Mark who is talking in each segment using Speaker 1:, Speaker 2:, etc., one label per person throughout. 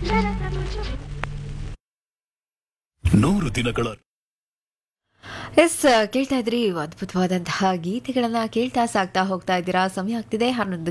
Speaker 1: ನೂರು ದಿನಗಳ
Speaker 2: ಎಸ್ ಕೇಳ್ತಾ ಇದ್ರಿ ಅದ್ಭುತವಾದಂತಹ ಗೀತೆಗಳನ್ನು ಕೇಳ್ತಾ ಸಾಗ್ತಾ ಹೋಗ್ತಾ ಇದ್ದೀರಾ. ಸಮಯ ಆಗ್ತಿದೆ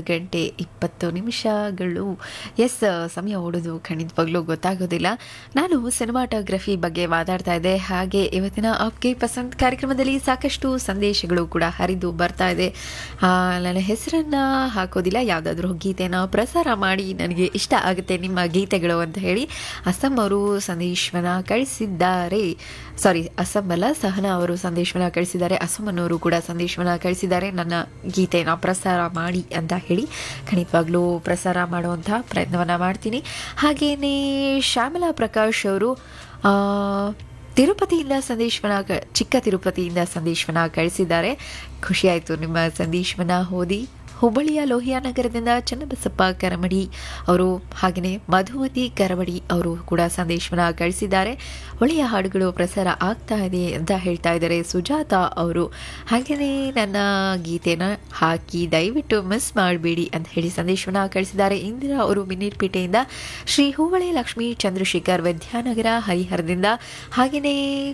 Speaker 2: 11:20 ಎಸ್ ಸಮಯ ಓಡೋದು ಖಂಡಿತವಾಗ್ಲೂ ಗೊತ್ತಾಗೋದಿಲ್ಲ. ನಾನು ಸಿನಿಮಾಟೋಗ್ರಫಿ ಬಗ್ಗೆ ಮಾತಾಡ್ತಾ ಇದ್ದೆ. ಹಾಗೆ ಇವತ್ತಿನ ಆಪ್ಗೆ ಪಸಂದ್ ಕಾರ್ಯಕ್ರಮದಲ್ಲಿ ಸಾಕಷ್ಟು ಸಂದೇಶಗಳು ಕೂಡ ಹರಿದು ಬರ್ತಾ ಇದೆ. ನನ್ನ ಹೆಸರನ್ನು ಹಾಕೋದಿಲ್ಲ, ಯಾವುದಾದ್ರೂ ಗೀತೆನ ಪ್ರಸಾರ ಮಾಡಿ, ನನಗೆ ಇಷ್ಟ ಆಗುತ್ತೆ ನಿಮ್ಮ ಗೀತೆಗಳು ಅಂತ ಹೇಳಿ ಅಸ್ಸಾಂ ಅವರು ಸಂದೇಶವನ್ನು ಕಳಿಸಿದ್ದಾರೆ. ಅಸ್ಸಾಂ ಅಲ್ಲ, ಸಹನಾ ಅವರು ಸಂದೇಶವನ್ನು ಕಳಿಸಿದ್ದಾರೆ. ಅಸ್ಸಾಮನವರು ಕೂಡ ಸಂದೇಶವನ್ನು ಕಳಿಸಿದ್ದಾರೆ, ನನ್ನ ಗೀತೆನ ಪ್ರಸಾರ ಮಾಡಿ ಅಂತ ಹೇಳಿ. ಖಂಡಿತವಾಗ್ಲೂ ಪ್ರಸಾರ ಮಾಡುವಂಥ ಪ್ರಯತ್ನವನ್ನು ಮಾಡ್ತೀನಿ. ಹಾಗೆಯೇ ಶ್ಯಾಮಲಾ ಪ್ರಕಾಶ್ ಅವರು ತಿರುಪತಿಯಿಂದ ಚಿಕ್ಕ ತಿರುಪತಿಯಿಂದ ಸಂದೇಶವನ್ನು ಕಳಿಸಿದ್ದಾರೆ. ಖುಷಿಯಾಯಿತು ನಿಮ್ಮ ಸಂದೇಶವನ್ನು ಓದಿ. ಹುಬ್ಬಳ್ಳಿಯ ಲೋಹಿಯಾ ನಗರದಿಂದ ಚನ್ನಬಸಪ್ಪ ಕರಮಡಿ ಅವರು, ಹಾಗೆಯೇ ಮಧುಮತಿ ಕರಮಡಿ ಅವರು ಕೂಡ ಸಂದೇಶವನ್ನು ಕಳಿಸಿದ್ದಾರೆ. ಒಳ್ಳೆಯ ಹಾಡುಗಳು ಪ್ರಸಾರ ಆಗ್ತಾ ಇದೆ ಅಂತ ಹೇಳ್ತಾ ಇದ್ದಾರೆ ಸುಜಾತ ಅವರು. ಹಾಗೆಯೇ ನನ್ನ ಗೀತೆನ ಹಾಕಿ ದಯವಿಟ್ಟು ಮಿಸ್ ಮಾಡಬೇಡಿ ಅಂತ ಹೇಳಿ ಸಂದೇಶವನ್ನು ಕಳಿಸಿದ್ದಾರೆ. ಇಂದಿರಾ ಅವರು ಮಿನ್ನೀರ್ಪೇಟೆಯಿಂದ, ಶ್ರೀ ಹೂವಳೆ ಲಕ್ಷ್ಮೀ ಚಂದ್ರಶೇಖರ್ ವಿದ್ಯಾನಗರ ಹರಿಹರದಿಂದ, ಹಾಗೆಯೇ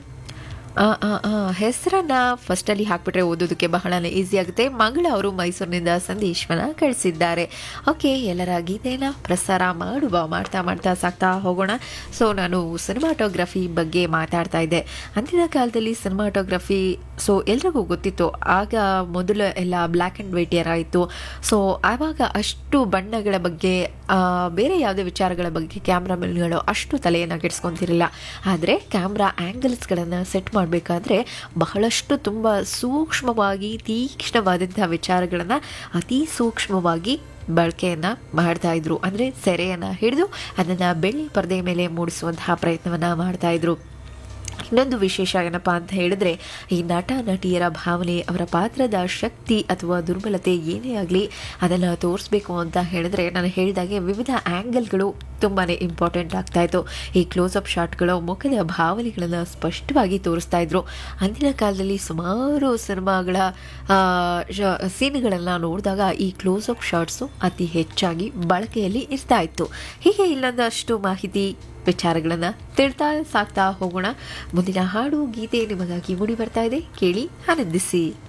Speaker 2: ಹೆಸರನ್ನು ಫಸ್ಟಲ್ಲಿ ಹಾಕ್ಬಿಟ್ರೆ ಓದೋದಕ್ಕೆ ಬಹಳನೇ ಈಸಿ ಆಗುತ್ತೆ. ಮಂಗಳ ಅವರು ಮೈಸೂರಿನಿಂದ ಸಂದೇಶವನ್ನು ಕಳಿಸಿದ್ದಾರೆ. ಓಕೆ, ಎಲ್ಲರ ಗೀತೆಯನ್ನು ಪ್ರಸಾರ ಮಾಡ್ತಾ ಸಾಕ್ತಾ ಹೋಗೋಣ. ಸೊ ನಾನು ಸಿನಿಮಾಟೋಗ್ರಫಿ ಬಗ್ಗೆ ಮಾತಾಡ್ತಾ ಇದ್ದೆ. ಅಂದಿನ ಕಾಲದಲ್ಲಿ ಸಿನಿಮಾಟೋಗ್ರಫಿ ಎಲ್ರಿಗೂ ಗೊತ್ತಿತ್ತು. ಆಗ ಮೊದಲು ಎಲ್ಲ ಬ್ಲ್ಯಾಕ್ ಆ್ಯಂಡ್ ವೈಟ್ ಇತ್ತು. ಸೊ ಆವಾಗ ಅಷ್ಟು ಬಣ್ಣಗಳ ಬಗ್ಗೆ, ಬೇರೆ ಯಾವುದೇ ವಿಚಾರಗಳ ಬಗ್ಗೆ ಕ್ಯಾಮ್ರಾಮನ್ಗಳು ಅಷ್ಟು ತಲೆಯನ್ನು ಕೆಡಿಸ್ಕೊತಿರಲಿಲ್ಲ. ಆದರೆ ಕ್ಯಾಮ್ರಾ ಆ್ಯಂಗಲ್ಸ್ಗಳನ್ನು ಸೆಟ್ ಮಾಡಬೇಕಾದ್ರೆ ಬಹಳಷ್ಟು ತುಂಬ ಸೂಕ್ಷ್ಮವಾಗಿ, ತೀಕ್ಷ್ಣವಾದಂಥ ವಿಚಾರಗಳನ್ನು ಅತಿ ಸೂಕ್ಷ್ಮವಾಗಿ ಬಳಕೆಯನ್ನು ಮಾಡ್ತಾಯಿದ್ರು. ಅಂದರೆ ಸೆರೆಯನ್ನು ಹಿಡಿದು ಅದನ್ನು ಬೆಳ್ಳಿ ಪರದೆ ಮೇಲೆ ಮೂಡಿಸುವಂತಹ ಪ್ರಯತ್ನವನ್ನು ಮಾಡ್ತಾಯಿದ್ರು. ಇನ್ನೊಂದು ವಿಶೇಷ ಏನಪ್ಪ ಅಂತ ಹೇಳಿದ್ರೆ, ಈ ನಟ ನಟಿಯರ ಭಾವನೆ, ಅವರ ಪಾತ್ರದ ಶಕ್ತಿ ಅಥವಾ ದುರ್ಬಲತೆ ಏನೇ ಆಗಲಿ ಅದನ್ನು ತೋರಿಸ್ಬೇಕು ಅಂತ ಹೇಳಿದ್ರೆ, ನಾನು ಹೇಳಿದಾಗೆ ವಿವಿಧ ಆ್ಯಂಗಲ್ಗಳು ತುಂಬಾ ಇಂಪಾರ್ಟೆಂಟ್ ಆಗ್ತಾಯಿತ್ತು. ಈ ಕ್ಲೋಸಪ್ ಶಾಟ್ಗಳು ಮುಖದ ಭಾವನೆಗಳನ್ನು ಸ್ಪಷ್ಟವಾಗಿ ತೋರಿಸ್ತಾ ಇದ್ರು. ಅಂದಿನ ಕಾಲದಲ್ಲಿ ಸುಮಾರು ಸಿನಿಮಾಗಳ ಸೀನ್ಗಳನ್ನು ನೋಡಿದಾಗ ಈ ಕ್ಲೋಸಪ್ ಶಾಟ್ಸು ಅತಿ ಹೆಚ್ಚಾಗಿ ಬಳಕೆಯಲ್ಲಿ ಇರ್ತಾ ಇತ್ತು. ಹೀಗೆ ಇಲ್ಲೊಂದಷ್ಟು ಮಾಹಿತಿ ವಿಚಾರಗಳನ್ನು ತಿಳ್ತಾ ಸಾಕ್ತಾ ಹೋಗೋಣ. ಮುಂದಿನ ಹಾಡು ಗೀತೆ ನಿಮಗಾಗಿ ಮೂಡಿ ಬರ್ತಾ ಇದೆ, ಕೇಳಿ ಆನಂದಿಸಿ.